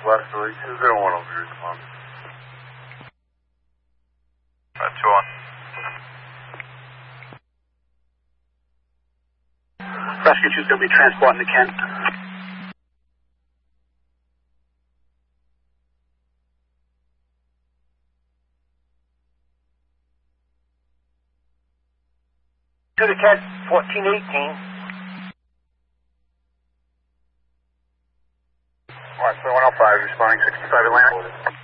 Last 3, 201 will be responding. 2-1. Rescue 2's going to be transporting to Kent. To the Kent, 1418. Alright, 105, responding 65 Atlantic.